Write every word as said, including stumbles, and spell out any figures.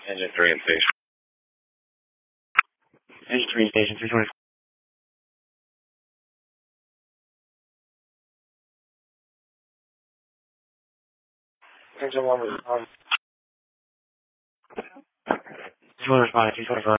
Engine three in station. Engine three in station, three twenty-four. Engine one was, um, Engine one responded, two twenty-five.